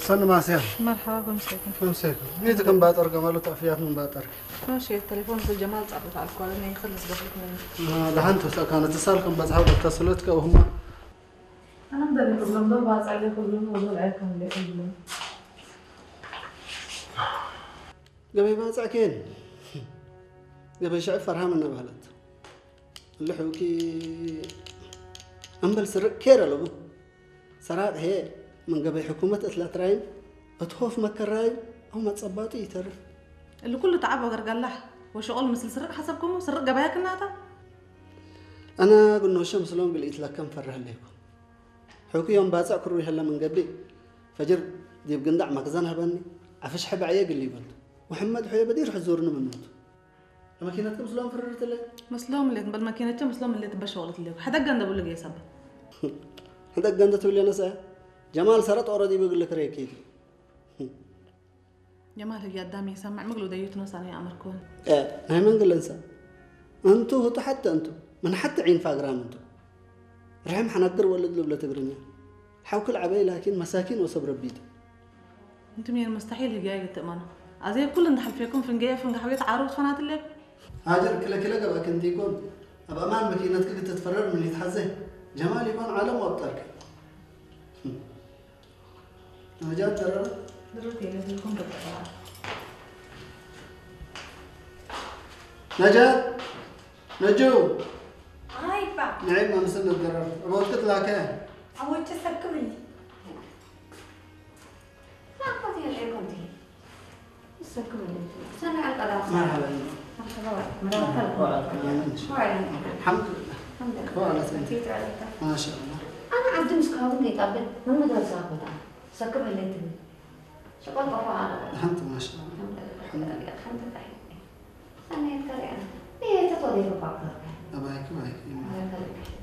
سنة ما سير. مرحبا مساكن. مساكن. نيت كم باطر كمالو تعفيات من باطر. ماشي التليفون في الجمال صعبت على الكل انه يخلص قبل مني. دحنتو كانت اتصالكم بزحوا اتصلتك وهم انا بدي كلهم دول باص عليه كلهم ودول عليكم اللي كلهم. قبل ما زعكين. قبل شعب فرها من بهلت. اللي حوكي أمبل سرق كيرا لبو. سراد هي من قبل حكومة أتلاتراين أتخوف مكراي هم تصباتي يترف. اللي كله تعب وقرقلح وشغل مثل سرق حسبكم سرق قبايا كناتا. أنا قلنا الشمس لون قلت لك كم فرها لكم. حوكي يوم بازع كروي هلا من قبل فجر ديب قندع مخزنها بني عفش حب عيق اللي قلت محمد حيا بدير حزورنا من موت. ماكينتكم مسلوم فررت له مسلوم اللي بالماكينة مسلوم اللي تبى شغلت اللي حدا قنده بقول لك يا سبب حدا قنده تقول لي انا سا جمال سرت اوريدي بقول لك ريكي جمال هي قدامي يسمع مقلو ديوتنا ثانية امركم هاي من قال انسى انتو حتى انتو من حتى عين فاقرام انتو رحم حنقر ولد له بلا تقرنيا حوكل عباي لكن مساكين وصبر بيته انتم من المستحيل هي جايه تامنوا ازي كل ندحل فيكم في نجايه في حويت عروض فنات اللي هاجر كلا قبا كنت يكون ابا امان ماكينتك تتفرر من يتحزه جمال يكون عالم وابطالك نجات ترى درتي اللي لكم بالطبع نجات نجو هاي با نعيم ما مسنا الضرر ابغى تطلع كان أول تسكمني لا قضي اللي كنتي تسكمني سنة على القلاص مرحبا الحمد لله الحمد لله وعلى سنتي ما شاء الله أنا عبد مسكاوي قبل ما مدرسة أبدا سكب اللي تبي شغل بابا على الحمد ما شاء الله الحمد لله الحمد لله أنا يتكلم إيه تطوري بابا أباك الله يخليك